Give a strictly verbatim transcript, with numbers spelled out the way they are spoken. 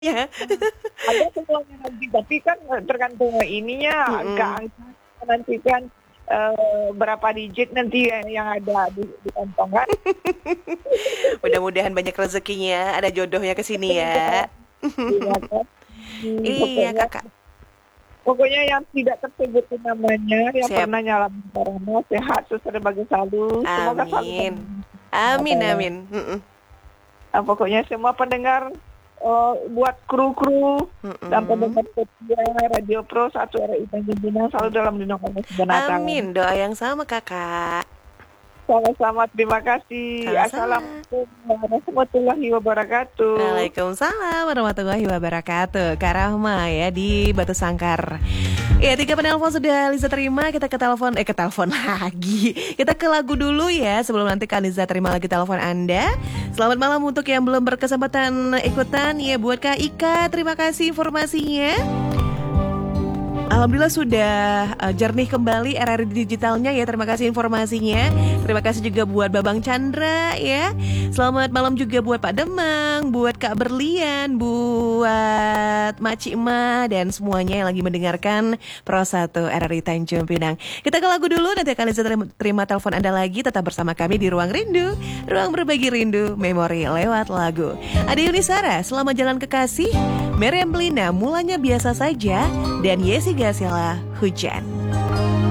Ya. Ada semuanya nanti, tapi kan tergantung ininya, Mhm. nggak nanti kan, eee, berapa digit nanti yang ada di di kantong kan. Mudah-mudahan banyak rezekinya, ada jodohnya ke sini ya. Iya kan, mmm, Iya, pokoknya Kakak. pokoknya yang tidak tersebutin namanya, yang Siap. pernah nyalamin corona, sehat, sukses dan bahagia selalu. Semoga selalu dalam Amin. lindungan Amin Allah. amin, mhm. Nah, pokoknya semua pendengar, eee, buat kru-kru dan Mhm. pendengar setia Radio Pro satu R I Tanjung Pinang selalu dalam lindungan Allah Subhanahu wa Ta'ala. Amin, doa yang sama, Kakak. Sama-sama, terima kasih. Sama-sama. Assalamualaikum warahmatullahi wabarakatuh. Waalaikumsalam warahmatullahi wabarakatuh. Kak Rahma ya di Batu Sangkar. Ya, tiga penelpon sudah Liza terima, kita ke telepon eh ke telepon lagi. Kita ke lagu dulu ya sebelum nanti Kak Liza terima lagi telepon Anda. Selamat malam untuk yang belum berkesempatan ikutan ya buat Kak Ika, terima kasih informasinya. Alhamdulillah sudah uh, jernih kembali R R digitalnya ya. Terima kasih informasinya. Terima kasih juga buat Babang Chandra ya. Selamat malam juga buat Pak Demang, buat Kak Berlian, buat Maci Ema dan semuanya yang lagi mendengarkan Pro satu R R I Tanjung Pinang. Kita ke lagu dulu, nanti akan bisa terima, terima telepon Anda lagi. Tetap bersama kami di Ruang Rindu, ruang berbagi rindu, memori lewat lagu. Ada Yunisara, Selamat Jalan Kekasih, Meriam Belina, Mulanya Biasa Saja, dan Yesi Gasela, Hujan.